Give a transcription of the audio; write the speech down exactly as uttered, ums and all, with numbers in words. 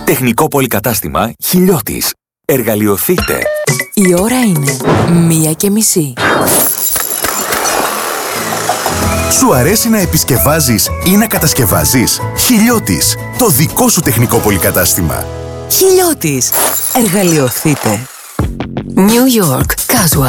Τεχνικό πολυκατάστημα Χιλιώτης. Εργαλειοθείτε. Η ώρα είναι μία και μισή. Σου αρέσει να επισκευάζεις ή να κατασκευάζεις? Χιλιώτης, το δικό σου τεχνικό πολυκατάστημα. Χιλιώτης. Εργαλειοθείτε. New York Casual.